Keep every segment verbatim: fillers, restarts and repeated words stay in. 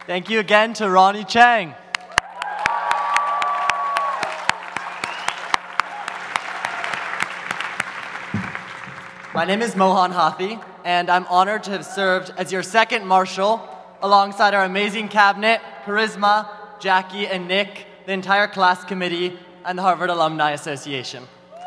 Thank you again to Ronnie Chang. My name is Mohan Hathi, and I'm honored to have served as your second marshal alongside our amazing cabinet, Charisma, Jackie, and Nick, the entire class committee, and the Harvard Alumni Association.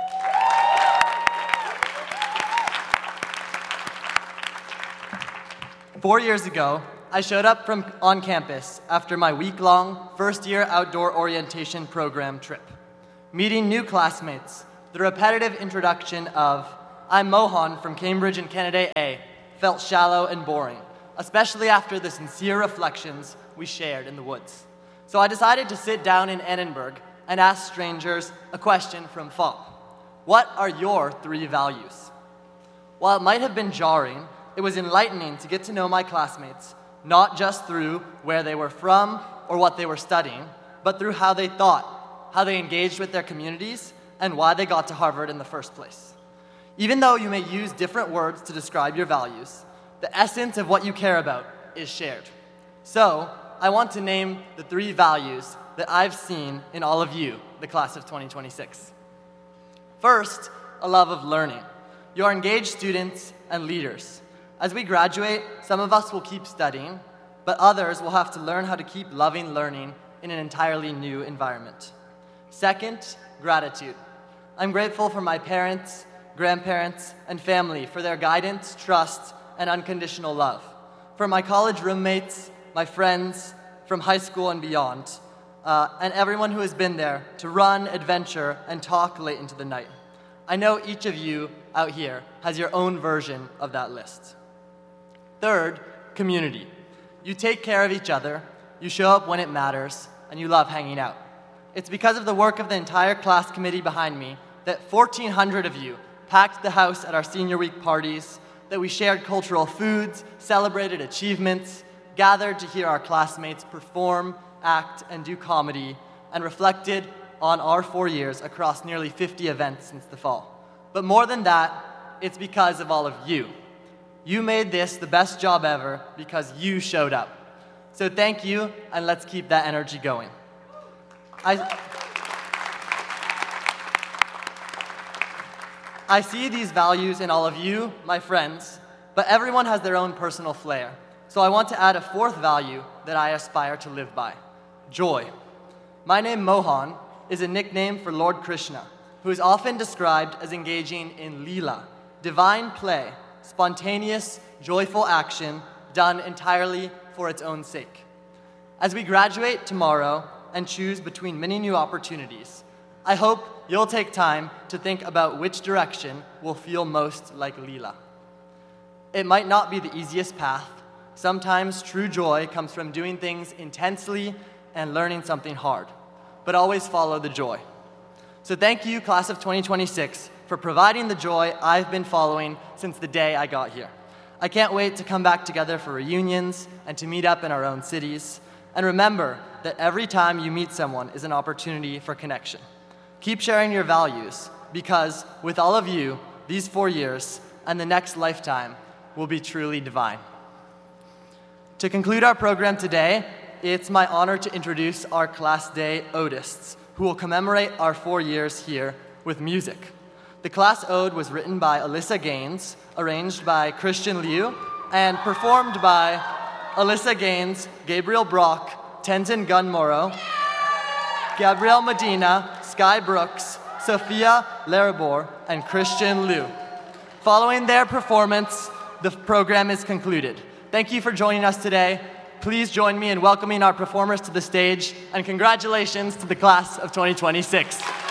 Four years ago, I showed up from on campus after my week-long first-year outdoor orientation program trip. Meeting new classmates, the repetitive introduction of, "I'm Mohan from Cambridge and Canada A," felt shallow and boring, especially after the sincere reflections we shared in the woods. So I decided to sit down in Annenberg and ask strangers a question from F A L. What are your three values? While it might have been jarring, it was enlightening to get to know my classmates, not just through where they were from or what they were studying, but through how they thought, how they engaged with their communities, and why they got to Harvard in the first place. Even though you may use different words to describe your values, the essence of what you care about is shared. So, I want to name the three values that I've seen in all of you, the class of twenty twenty-six. First, a love of learning. You are engaged students and leaders. As we graduate, some of us will keep studying, but others will have to learn how to keep loving learning in an entirely new environment. Second, gratitude. I'm grateful for my parents, grandparents, and family for their guidance, trust, and unconditional love. For my college roommates, my friends from high school and beyond, uh, and everyone who has been there to run, adventure, and talk late into the night. I know each of you out here has your own version of that list. Third, community. You take care of each other, you show up when it matters, and you love hanging out. It's because of the work of the entire class committee behind me that fourteen hundred of you packed the house at our senior week parties, that we shared cultural foods, celebrated achievements, gathered to hear our classmates perform, act, and do comedy, and reflected on our four years across nearly fifty events since the fall. But more than that, it's because of all of you. You made this the best job ever because you showed up. So thank you, and let's keep that energy going. I, I see these values in all of you, my friends, but everyone has their own personal flair. So I want to add a fourth value that I aspire to live by: joy. My name, Mohan, is a nickname for Lord Krishna, who is often described as engaging in Leela, divine play, spontaneous, joyful action done entirely for its own sake. As we graduate tomorrow and choose between many new opportunities, I hope you'll take time to think about which direction will feel most like Leela. It might not be the easiest path. Sometimes true joy comes from doing things intensely and learning something hard, but always follow the joy. So thank you, class of twenty twenty-six, for providing the joy I've been following since the day I got here. I can't wait to come back together for reunions and to meet up in our own cities. And remember that every time you meet someone is an opportunity for connection. Keep sharing your values, because with all of you, these four years and the next lifetime will be truly divine. To conclude our program today, it's my honor to introduce our Class Day Odists, who will commemorate our four years here with music. The class ode was written by Alyssa Gaines, arranged by Christian Liu, and performed by Alyssa Gaines, Gabriel Brock, Tenzin Gunmoro, Gabrielle Medina, Sky Brooks, Sophia Larabor, and Christian Liu. Following their performance, the program is concluded. Thank you for joining us today. Please join me in welcoming our performers to the stage, and congratulations to the class of twenty twenty-six.